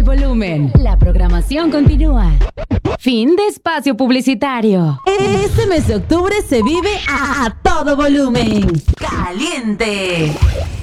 volumen. La programación continúa. Fin de espacio publicitario. Este mes de octubre se vive a todo volumen. Caliente.